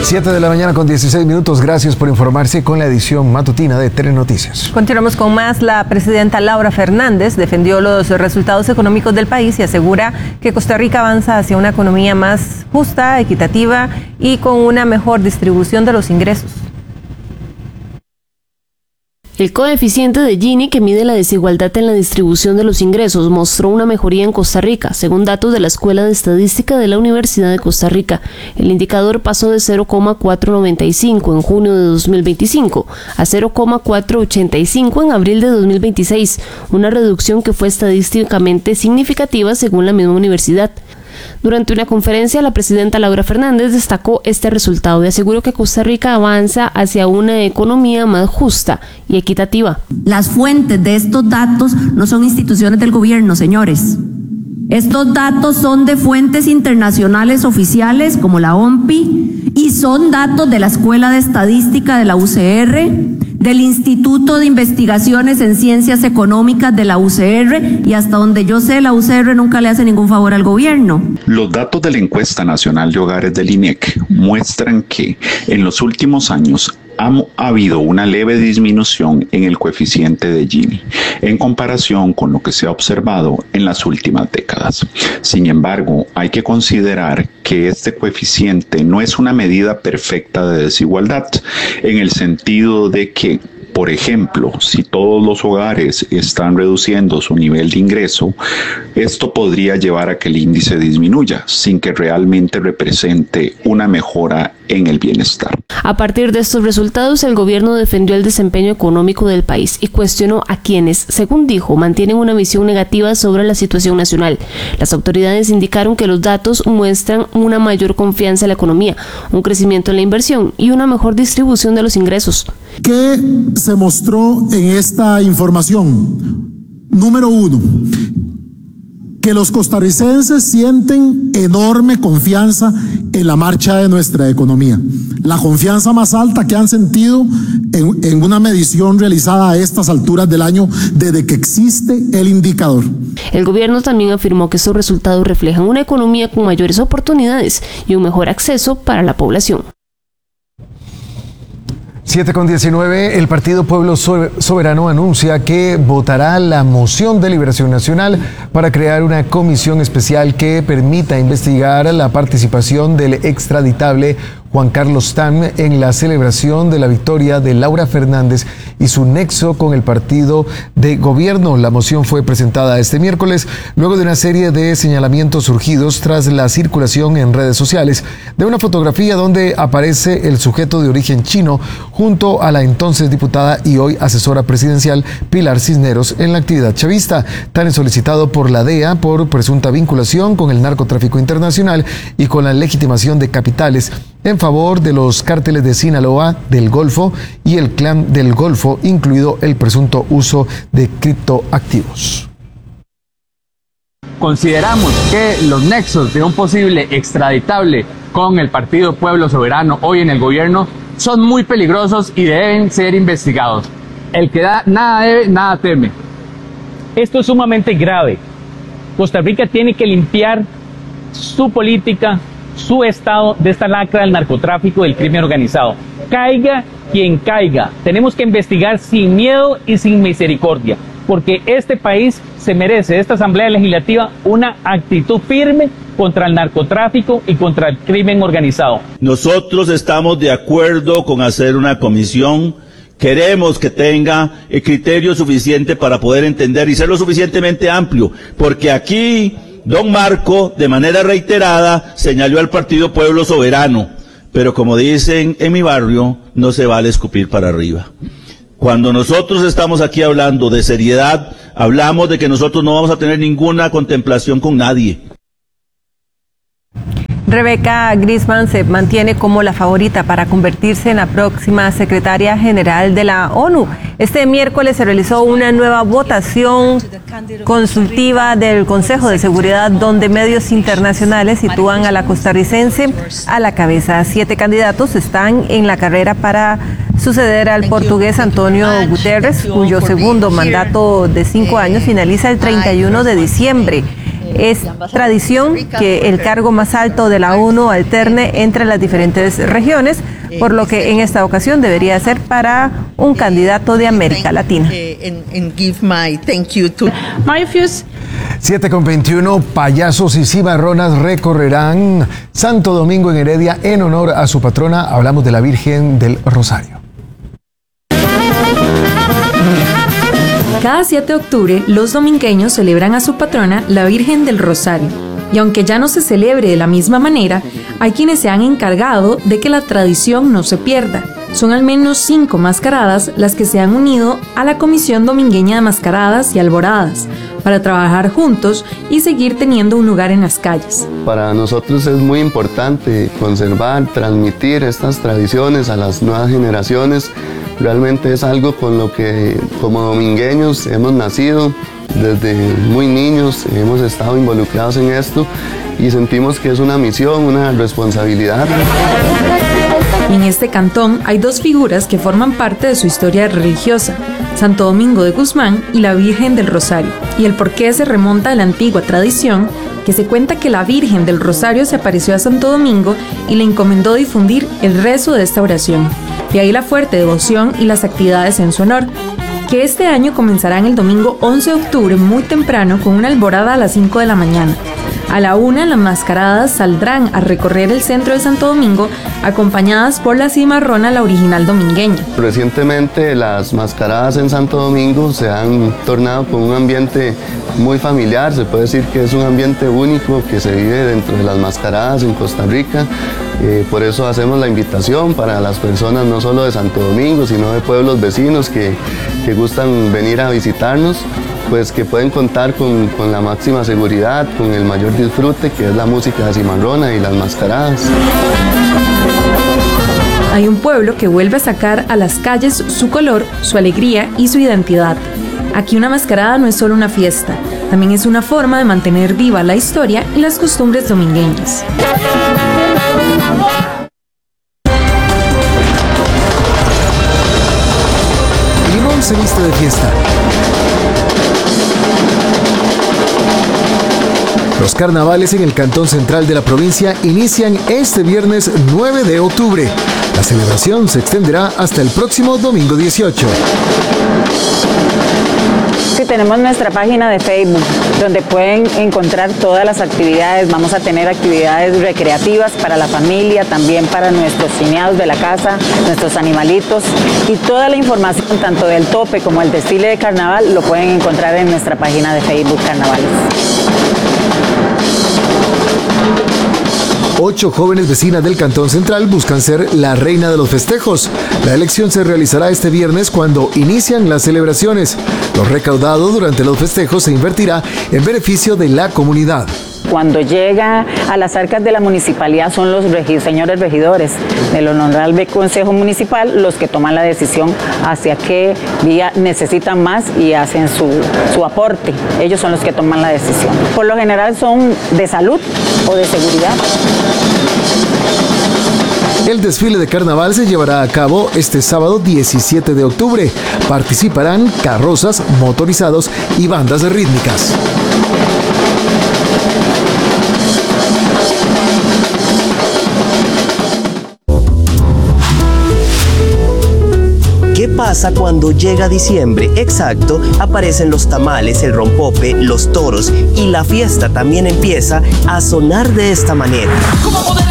7 de la mañana con 16 minutos. Gracias por informarse con la edición matutina de Telenoticias. Continuamos con más. La presidenta Laura Fernández defendió los resultados económicos del país y asegura que Costa Rica avanza hacia una economía más justa, equitativa y con una mejor distribución de los ingresos. El coeficiente de Gini, que mide la desigualdad en la distribución de los ingresos, mostró una mejoría en Costa Rica, según datos de la Escuela de Estadística de la Universidad de Costa Rica. El indicador pasó de 0,495 en junio de 2025 a 0,485 en abril de 2026, una reducción que fue estadísticamente significativa según la misma universidad. Durante una conferencia, la presidenta Laura Fernández destacó este resultado y aseguró que Costa Rica avanza hacia una economía más justa y equitativa. Las fuentes de estos datos no son instituciones del gobierno, señores. Estos datos son de fuentes internacionales oficiales como la OMPI y son datos de la Escuela de Estadística de la UCR, del Instituto de Investigaciones en Ciencias Económicas de la UCR, y hasta donde yo sé, la UCR nunca le hace ningún favor al gobierno. Los datos de la Encuesta Nacional de Hogares del INEC muestran que en los últimos años ha habido una leve disminución en el coeficiente de Gini en comparación con lo que se ha observado en las últimas décadas. Sin embargo, hay que considerar que este coeficiente no es una medida perfecta de desigualdad, en el sentido de que, por ejemplo, si todos los hogares están reduciendo su nivel de ingreso, esto podría llevar a que el índice disminuya, sin que realmente represente una mejora en el bienestar. A partir de estos resultados, el gobierno defendió el desempeño económico del país y cuestionó a quienes, según dijo, mantienen una visión negativa sobre la situación nacional. Las autoridades indicaron que los datos muestran una mayor confianza en la economía, un crecimiento en la inversión y una mejor distribución de los ingresos. ¿Qué se mostró en esta información? Número 1, que los costarricenses sienten enorme confianza en la marcha de nuestra economía. La confianza más alta que han sentido en una medición realizada a estas alturas del año desde que existe el indicador. El gobierno también afirmó que estos resultados reflejan una economía con mayores oportunidades y un mejor acceso para la población. 7:19, el Partido Pueblo Soberano anuncia que votará la moción de liberación nacional para crear una comisión especial que permita investigar la participación del extraditable Juan Carlos Tam en la celebración de la victoria de Laura Fernández y su nexo con el partido de gobierno. La moción fue presentada este miércoles luego de una serie de señalamientos surgidos tras la circulación en redes sociales de una fotografía donde aparece el sujeto de origen chino junto a la entonces diputada y hoy asesora presidencial Pilar Cisneros en la actividad chavista, tan solicitado por la DEA por presunta vinculación con el narcotráfico internacional y con la legitimación de capitales en favor de los cárteles de Sinaloa, del Golfo y el Clan del Golfo, incluido el presunto uso de criptoactivos. Consideramos que los nexos de un posible extraditable con el Partido Pueblo Soberano hoy en el gobierno son muy peligrosos y deben ser investigados. El que nada debe, nada teme. Esto es sumamente grave. Costa Rica tiene que limpiar su política, su estado de esta lacra del narcotráfico y del crimen organizado. Caiga quien caiga. Tenemos que investigar sin miedo y sin misericordia, porque este país se merece, esta Asamblea Legislativa, una actitud firme contra el narcotráfico y contra el crimen organizado. Nosotros estamos de acuerdo con hacer una comisión. Queremos que tenga el criterio suficiente para poder entender y ser lo suficientemente amplio, porque aquí don Marco, de manera reiterada, señaló al Partido Pueblo Soberano, pero como dicen en mi barrio, no se vale escupir para arriba. Cuando nosotros estamos aquí hablando de seriedad, hablamos de que nosotros no vamos a tener ninguna contemplación con nadie. Rebeca Grisman se mantiene como la favorita para convertirse en la próxima secretaria general de la ONU. Este miércoles se realizó una nueva votación consultiva del Consejo de Seguridad, donde medios internacionales sitúan a la costarricense a la cabeza. 7 candidatos están en la carrera para suceder al portugués Antonio Guterres, cuyo segundo mandato de 5 años finaliza el 31 de diciembre. Es tradición que el cargo más alto de la ONU alterne entre las diferentes regiones, por lo que en esta ocasión debería ser para un candidato de América Latina. 7:21, payasos y cimarronas recorrerán Santo Domingo en Heredia en honor a su patrona. Hablamos de la Virgen del Rosario. Cada 7 de octubre, los domingueños celebran a su patrona, la Virgen del Rosario. Y aunque ya no se celebre de la misma manera, hay quienes se han encargado de que la tradición no se pierda. Son al menos 5 mascaradas las que se han unido a la Comisión Domingueña de Mascaradas y Alboradas para trabajar juntos y seguir teniendo un lugar en las calles. Para nosotros es muy importante conservar, transmitir estas tradiciones a las nuevas generaciones. Realmente es algo con lo que como domingueños hemos nacido desde muy niños, hemos estado involucrados en esto y sentimos que es una misión, una responsabilidad. En este cantón hay 2 figuras que forman parte de su historia religiosa, Santo Domingo de Guzmán y la Virgen del Rosario. Y el porqué se remonta a la antigua tradición que se cuenta que la Virgen del Rosario se apareció a Santo Domingo y le encomendó difundir el rezo de esta oración. De ahí la fuerte devoción y las actividades en su honor, que este año comenzarán el domingo 11 de octubre muy temprano con una alborada a las 5 de la mañana. A la 1 las mascaradas saldrán a recorrer el centro de Santo Domingo acompañadas por la cimarrona, la original domingueña. Recientemente las mascaradas en Santo Domingo se han tornado con un ambiente muy familiar, se puede decir que es un ambiente único que se vive dentro de las mascaradas en Costa Rica. Por eso hacemos la invitación para las personas no solo de Santo Domingo, sino de pueblos vecinos que gustan venir a visitarnos, pues que pueden contar con la máxima seguridad, con el mayor disfrute, que es la música de cimarrona y las mascaradas. Hay un pueblo que vuelve a sacar a las calles su color, su alegría y su identidad. Aquí una mascarada no es solo una fiesta, también es una forma de mantener viva la historia y las costumbres domingueñas. Limón se viste de fiesta. Los carnavales en el cantón central de la provincia inician este viernes 9 de octubre. La celebración se extenderá hasta el próximo domingo 18. Sí, tenemos nuestra página de Facebook, donde pueden encontrar todas las actividades. Vamos a tener actividades recreativas para la familia, también para nuestros cineados de la casa, nuestros animalitos. Y toda la información, tanto del tope como el desfile de carnaval, lo pueden encontrar en nuestra página de Facebook Carnavales. 8 jóvenes vecinas del Cantón Central buscan ser la reina de los festejos. La elección se realizará este viernes cuando inician las celebraciones. Lo recaudado durante los festejos se invertirá en beneficio de la comunidad. Cuando llega a las arcas de la municipalidad son los señores regidores del Honorable Consejo Municipal los que toman la decisión hacia qué vía necesitan más y hacen su aporte. Ellos son los que toman la decisión. Por lo general son de salud o de seguridad. El desfile de carnaval se llevará a cabo este sábado 17 de octubre. Participarán carrozas, motorizados y bandas rítmicas. ¿Qué pasa cuando llega diciembre? Exacto, aparecen los tamales, el rompope, los toros y la fiesta también empieza a sonar de esta manera.